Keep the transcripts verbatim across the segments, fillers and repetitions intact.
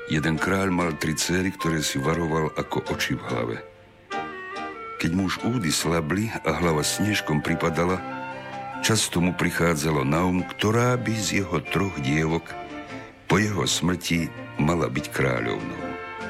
Jeden kráľ mal tri céry, ktoré si varoval ako oči v hlave. Keď mu už údy slabli a hlava snežkom pripadala, často mu prichádzalo na um, ktorá by z jeho troch dievok po jeho smrti mala byť kráľovnou.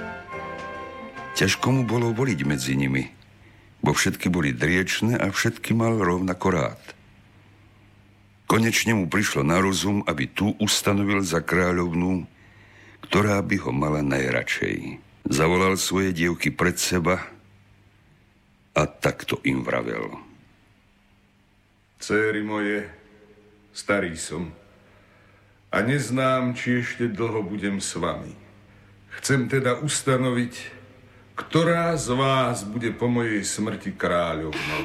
Ťažko mu bolo voliť medzi nimi, bo všetky boli driečne a všetky mal rovnako rád. Konečne mu prišlo na rozum, aby tu ustanovil za kráľovnú, ktorá by ho mala najradšej. Zavolal svoje dievky pred seba a takto im vravel. Céry moje, starý som a neznám, či ešte dlho budem s vami. Chcem teda ustanoviť, ktorá z vás bude po mojej smrti kráľovnou.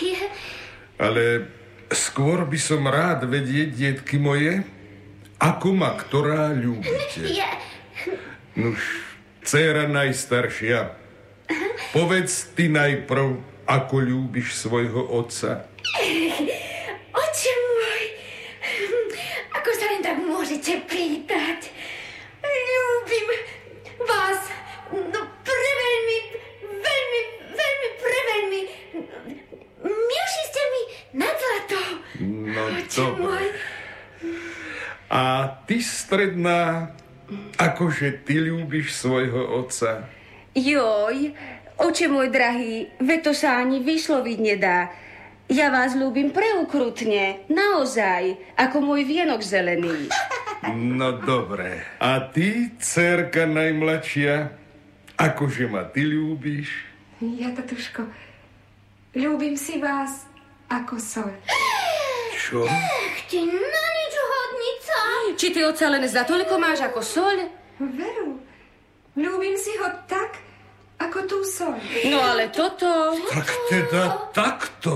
Ale skôr by som rád vedieť, dietky moje, ako ma ktorá ľúbite. Nuž, dcéra najstaršia, povedz ty najprv, ako ľúbiš svojho otca. Oče môj, ako sa len tak môžete pýtať? Ľúbim vás, no preveľmi, veľmi, veľmi, preveľmi. Milší ste mi na zlato. No oče dobre. Môj. A ty, stredná, akože ty ľúbiš svojho otca? Joj, oče môj drahý, veď to sa ani vysloviť nedá. Ja vás ľúbim preukrutne, naozaj, ako môj vienok zelený. No dobre. A ty, dcérka najmladšia, akože ma ty ľúbiš? Ja, tatuško, ľúbim si vás ako soľ. Čo? Ty na nič hodnica. Či ty oca len za toľko máš ako soľ? Veru, ľúbim si ho tak, ako tú soľ. No ale toto... Tak teda takto.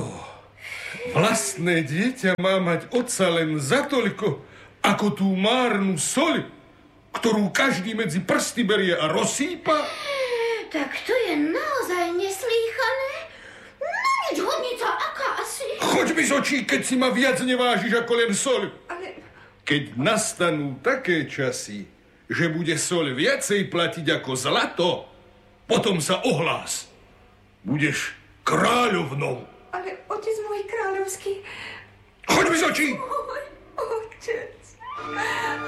Vlastné dieťa má mať otca len za toľko, ako tú márnu soľ, ktorú každý medzi prsty berie a rozsýpa? Tak to je naozaj neslýchané. Na nič hodnica, aká asi? Choď mi z očí, keď si ma viac nevážiš ako len soľ. Ale Keď nastanú také časy, že bude soľ viacej platiť ako zlato, potom sa ohlás. Budeš kráľovnou. ale otec môj kráľovský... Choď mi z očí! Môj otec...